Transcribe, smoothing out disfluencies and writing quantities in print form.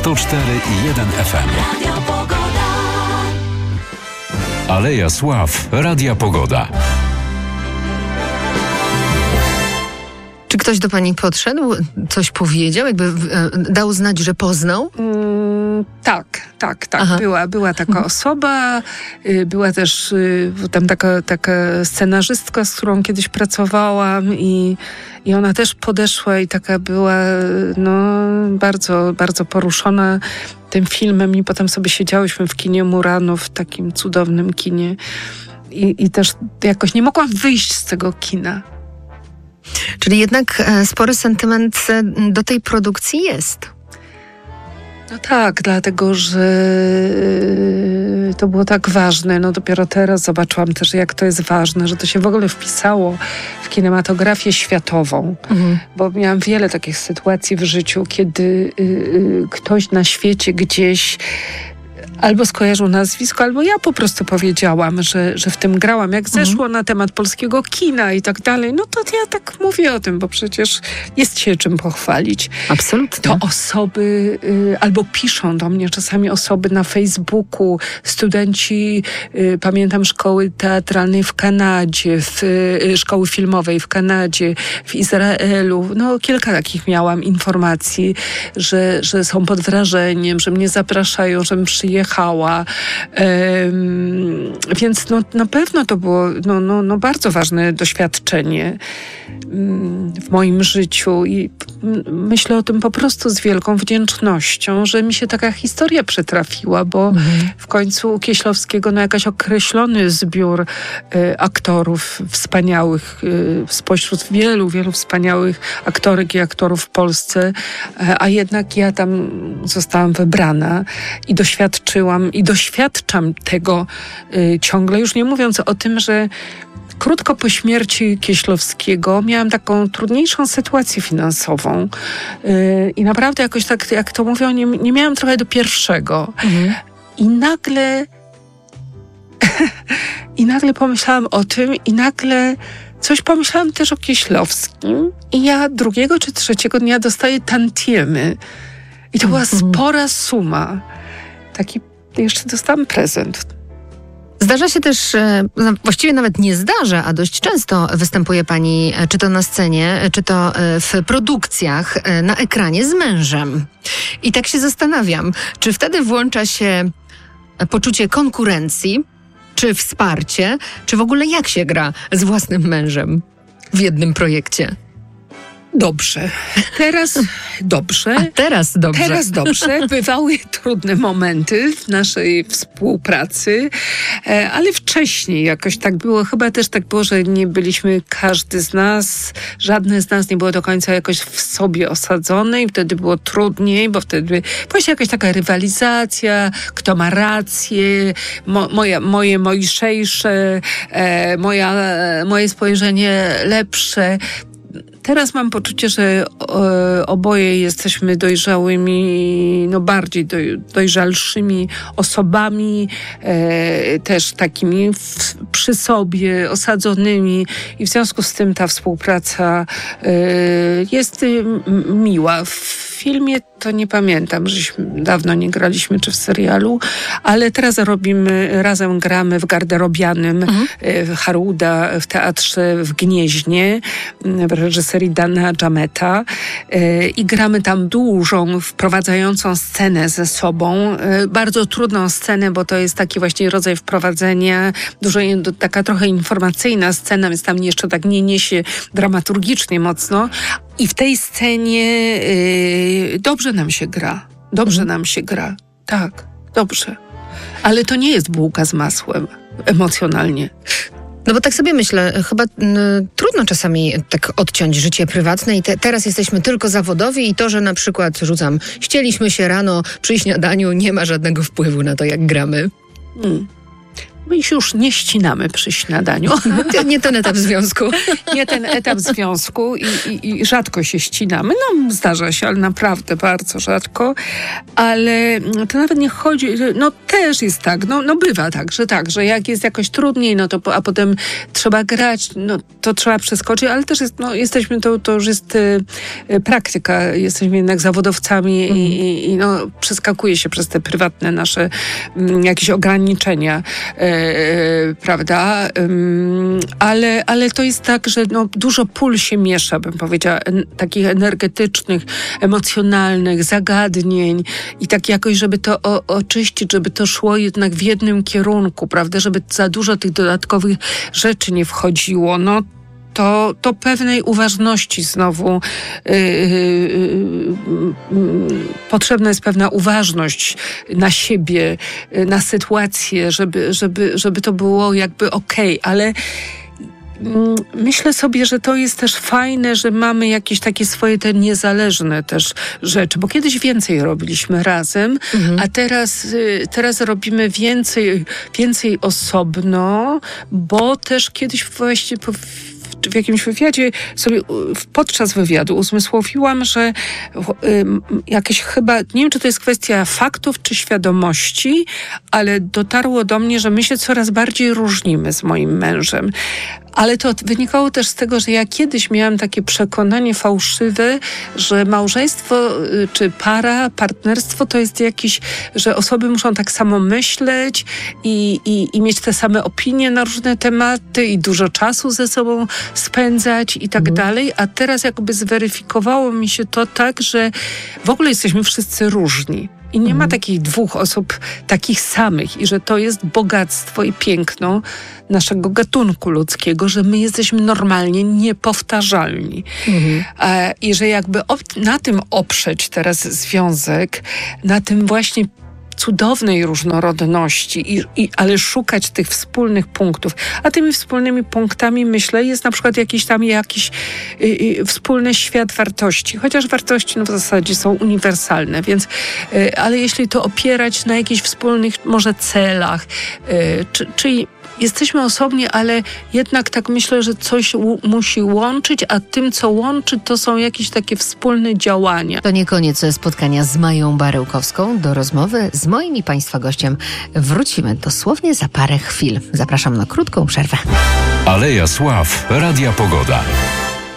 104,1 FM. Aleja Sław Radia Pogoda. Czy ktoś do pani podszedł, coś powiedział, jakby dał znać, że poznał? Tak. Aha. Była taka osoba, była też tam taka scenarzystka, z którą kiedyś pracowałam i ona też podeszła i taka była bardzo, bardzo poruszona tym filmem i potem sobie siedziałyśmy w kinie Muranów, w takim cudownym kinie i też jakoś nie mogłam wyjść z tego kina. Czyli jednak spory sentyment do tej produkcji jest. No tak, dlatego, że to było tak ważne. No dopiero teraz zobaczyłam też, jak to jest ważne, że to się w ogóle wpisało w kinematografię światową. Bo miałam wiele takich sytuacji w życiu, kiedy ktoś na świecie gdzieś albo skojarzył nazwisko, albo ja po prostu powiedziałam, że w tym grałam. Jak zeszło na temat polskiego kina i tak dalej, no to ja tak mówię o tym, bo przecież jest się czym pochwalić. Absolutnie. To osoby, albo piszą do mnie czasami osoby na Facebooku, studenci, pamiętam, szkoły teatralnej w Kanadzie, szkoły filmowej w Kanadzie, w Izraelu. No kilka takich miałam informacji, że są pod wrażeniem, że mnie zapraszają, żebym przyjechała. Więc na pewno to było bardzo ważne doświadczenie w moim życiu i myślę o tym po prostu z wielką wdzięcznością, że mi się taka historia przytrafiła, bo w końcu u Kieślowskiego jakiś określony zbiór aktorów wspaniałych, spośród wielu, wielu wspaniałych aktorek i aktorów w Polsce, a jednak ja tam zostałam wybrana i doświadczam tego ciągle, już nie mówiąc o tym, że krótko po śmierci Kieślowskiego miałam taką trudniejszą sytuację finansową i naprawdę jakoś tak, jak to mówią, nie miałam trochę do pierwszego. I nagle pomyślałam o tym i nagle coś pomyślałam też o Kieślowskim i ja drugiego czy trzeciego dnia dostaję tantiemy. I to była spora suma. Taki jeszcze dostałam prezent. Zdarza się też, właściwie nawet nie zdarza, a dość często występuje pani, czy to na scenie, czy to w produkcjach, na ekranie z mężem. I tak się zastanawiam, czy wtedy włącza się poczucie konkurencji, czy wsparcie, czy w ogóle jak się gra z własnym mężem w jednym projekcie? Dobrze. Teraz dobrze. A teraz dobrze. Teraz dobrze. Bywały trudne momenty w naszej współpracy, ale wcześniej jakoś tak było. Chyba też tak było, że nie byliśmy, każdy z nas, żadne z nas nie było do końca jakoś w sobie osadzone i wtedy było trudniej, bo wtedy była się jakaś taka rywalizacja, kto ma rację, moje mojszejsze, moje spojrzenie lepsze. Teraz mam poczucie, że oboje jesteśmy dojrzałymi, bardziej dojrzalszymi osobami, też takimi przy sobie osadzonymi i w związku z tym ta współpraca jest miła. W filmie to nie pamiętam, żeśmy dawno nie graliśmy, czy w serialu, ale teraz razem gramy w Garderobianym Haruda w teatrze w Gnieźnie w reżyserii Dana Dżameta i gramy tam dużą, wprowadzającą scenę ze sobą. Bardzo trudną scenę, bo to jest taki właśnie rodzaj wprowadzenia, taka trochę informacyjna scena, więc tam jeszcze tak nie niesie dramaturgicznie mocno. I w tej scenie dobrze nam się gra. Dobrze nam się gra. Tak, dobrze. Ale to nie jest bułka z masłem emocjonalnie. No bo tak sobie myślę, chyba trudno czasami tak odciąć życie prywatne i teraz jesteśmy tylko zawodowi i to, że na przykład, ścieliśmy się rano przy śniadaniu, nie ma żadnego wpływu na to, jak gramy. My się już nie ścinamy przy śniadaniu. Nie ten etap związku. Nie ten etap związku i rzadko się ścinamy. No zdarza się, ale naprawdę bardzo rzadko. Ale to nawet nie chodzi, no też jest tak, no bywa tak, że jak jest jakoś trudniej, no to a potem trzeba grać, no to trzeba przeskoczyć, ale też jest, no jesteśmy, to już jest praktyka, jesteśmy jednak zawodowcami i no przeskakuje się przez te prywatne nasze jakieś ograniczenia, prawda? Ale to jest tak, że no, dużo pól się miesza, bym powiedziała, takich energetycznych, emocjonalnych, zagadnień i tak jakoś, żeby to oczyścić, żeby to szło jednak w jednym kierunku, prawda? Żeby za dużo tych dodatkowych rzeczy nie wchodziło. No to pewnej uważności znowu potrzebna jest pewna uważność na siebie, na sytuację, żeby to było jakby okej, ale myślę sobie, że to jest też fajne, że mamy jakieś takie swoje te niezależne też rzeczy, bo kiedyś więcej robiliśmy razem, a teraz robimy więcej osobno, nie też kiedyś właśnie w jakimś wywiadzie sobie podczas wywiadu uzmysłowiłam, że jakieś chyba, nie wiem, czy to jest kwestia faktów czy świadomości, ale dotarło do mnie, że my się coraz bardziej różnimy z moim mężem. Ale to wynikało też z tego, że ja kiedyś miałam takie przekonanie fałszywe, że małżeństwo czy partnerstwo to jest jakiś, że osoby muszą tak samo myśleć i mieć te same opinie na różne tematy i dużo czasu ze sobą spędzać i tak dalej. A teraz jakby zweryfikowało mi się to tak, że w ogóle jesteśmy wszyscy różni. I nie ma takich dwóch osób takich samych i że to jest bogactwo i piękno naszego gatunku ludzkiego, że my jesteśmy normalnie niepowtarzalni. I że jakby na tym oprzeć teraz związek, na tym właśnie cudownej różnorodności, ale szukać tych wspólnych punktów. A tymi wspólnymi punktami, myślę, jest na przykład jakiś wspólny świat wartości. Chociaż wartości w zasadzie są uniwersalne, więc ale jeśli to opierać na jakichś wspólnych może celach, czyli jesteśmy osobni, ale jednak tak myślę, że coś musi łączyć, a tym, co łączy, to są jakieś takie wspólne działania. To nie koniec spotkania z Mają Baryłkowską. Do rozmowy z moim i Państwa gościem wrócimy dosłownie za parę chwil. Zapraszam na krótką przerwę. Aleja Sław, Radia Pogoda.